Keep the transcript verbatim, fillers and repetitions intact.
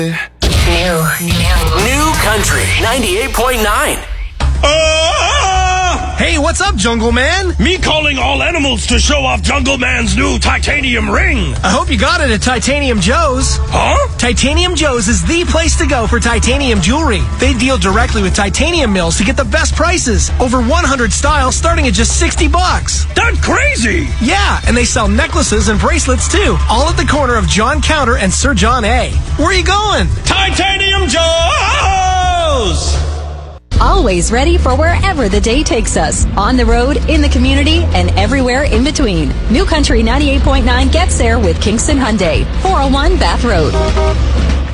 New, new, new country ninety-eight point nine. Uh, hey, what's up, Jungle Man? Me calling all animals to show off Jungle Man's new titanium ring. I hope you got it at Titanium Joe's. Huh? Titanium Joe's is the place to go for titanium jewelry. They deal directly with titanium mills to get the best prices. Over one hundred styles starting at just sixty bucks. That's crazy. Yeah, and they sell necklaces and bracelets too. All at the corner of John Counter and Sir John A. Where are you going? Titanium Joe's! Always ready for wherever the day takes us. On the road, in the community, and everywhere in between. New Country ninety-eight point nine gets there with Kingston Hyundai. four oh one Bath Road.